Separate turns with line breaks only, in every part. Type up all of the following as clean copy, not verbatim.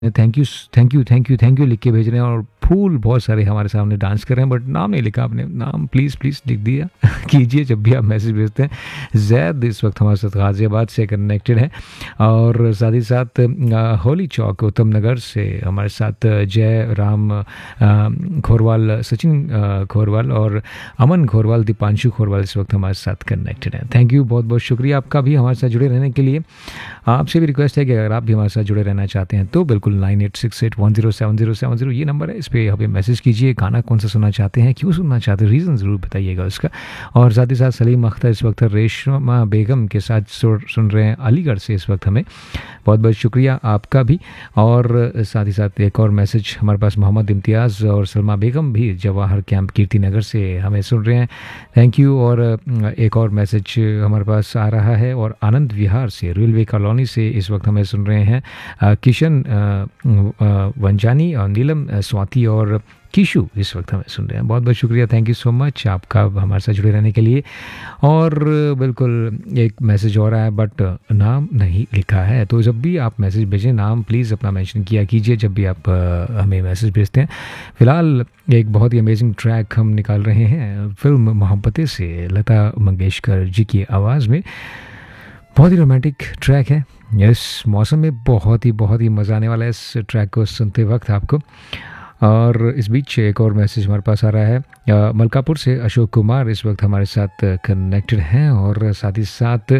Thank you, thank you, thank you, thank you लिख के भेज रहे हैं और फूल बहुत सारे हमारे सामने डांस कर रहे हैं, बट नाम नहीं लिखा आपने। नाम प्लीज़ प्लीज़ लिख दिया कीजिए जब भी आप मैसेज भेजते हैं। जैद इस वक्त हमारे साथ गाज़ियाबाद से कनेक्टेड है और साथ ही साथ होली चौक उत्तम नगर से हमारे साथ जय राम खोरवाल, सचिन खोरवाल और अमन खोरवाल, दीपांशु खोरवाल इस वक्त हमारे साथ कनेक्टेड हैं। थैंक यू, बहुत बहुत शुक्रिया आपका भी हमारे साथ जुड़े रहने के लिए। आपसे भी रिक्वेस्ट है कि अगर आप भी हमारे साथ जुड़े रहना चाहते हैं तो बिल्कुल 9868107070 ये नंबर है, इस पर हमें मैसेज कीजिए। गाना कौन सा सुनना चाहते हैं, क्यों सुनना चाहते हैं, रीज़न ज़रूर बताइएगा उसका। और साथ ही साथ सलीम अख्तर इस वक्त रेशमा बेगम के साथ सुन रहे हैं अलीगढ़ से इस वक्त हमें। बहुत बहुत शुक्रिया आपका भी। और साथ ही साथ एक और मैसेज हमारे पास मोहम्मद इम्तियाज़ और सलमा बेगम भी जवाहर कैंप कीर्ति नगर से हमें सुन रहे हैं। Thank you. और एक और मैसेज हमारे पास आ रहा है और आनंद विहार से रेलवे कॉलोनी से इस वक्त हमें सुन रहे हैं किशन वंजानी और नीलम स्वाति और कीशु इस वक्त हमें सुन रहे हैं। बहुत बहुत शुक्रिया, थैंक यू सो मच आपका हमारे साथ जुड़े रहने के लिए। और बिल्कुल एक मैसेज हो रहा है बट नाम नहीं लिखा है, तो जब भी आप मैसेज भेजें नाम प्लीज़ अपना मेंशन किया कीजिए जब भी आप हमें मैसेज भेजते हैं। फ़िलहाल एक बहुत ही अमेजिंग ट्रैक हम निकाल रहे हैं फिल्म मोहब्बतें से, लता मंगेशकर जी की आवाज़ में। बहुत ही रोमांटिक ट्रैक है। इस मौसम में बहुत ही मज़ा आने वाला है इस ट्रैक को सुनते वक्त आपको। और इस बीच एक और मैसेज हमारे पास आ रहा है मलकापुर से अशोक कुमार इस वक्त हमारे साथ कनेक्टेड हैं। और साथ ही साथ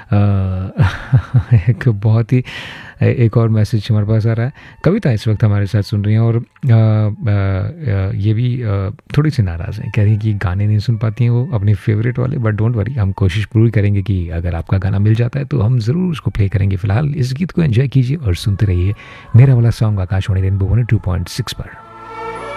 एक और मैसेज हमारे पास आ रहा है, कविता इस वक्त हमारे साथ सुन रही हैं और ये भी थोड़ी सी नाराज़ हैं, कह रही हैं कि गाने नहीं सुन पाती हैं वो अपने फेवरेट वाले। बट डोंट वरी, हम कोशिश पूरी करेंगे कि अगर आपका गाना मिल जाता है तो हम ज़रूर उसको प्ले करेंगे। फ़िलहाल इस गीत को एंजॉय कीजिए और सुनते रहिए मेरा वाला सॉन्ग आकाशवाणी रेनबो 102.6 पर।